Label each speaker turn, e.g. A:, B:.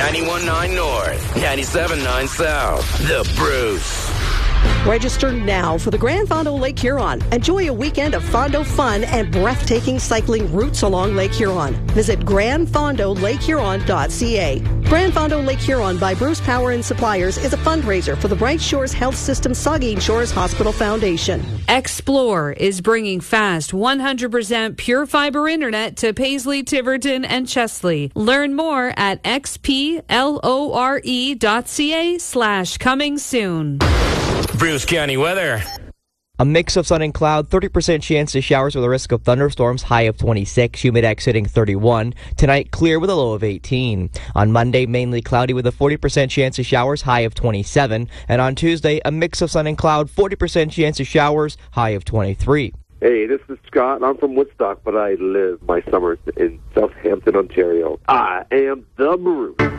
A: 91.9 North, 97.9 South. The Bruce.
B: Register now for the Grand Fondo Lake Huron. Enjoy a weekend of Fondo fun and breathtaking cycling routes along Lake Huron. Visit grandfondolakehuron.ca. Grand Fondo Lake Huron by Bruce Power and Suppliers is a fundraiser for the Bright Shores Health System Saugeen Shores Hospital Foundation.
C: Explore is bringing fast 100% pure fiber internet to Paisley, Tiverton, and Chesley. Learn more at xplore.ca/coming soon.
A: Bruce County weather.
D: A mix of sun and cloud, 30% chance of showers with a risk of thunderstorms, high of 26, Humidex hitting 31. Tonight, clear with a low of 18. On Monday, mainly cloudy with a 40% chance of showers, high of 27. And on Tuesday, a mix of sun and cloud, 40% chance of showers, high of 23.
E: Hey, this is Scott. I'm from Woodstock, but I live my summers in Southampton, Ontario. I am the Bruce.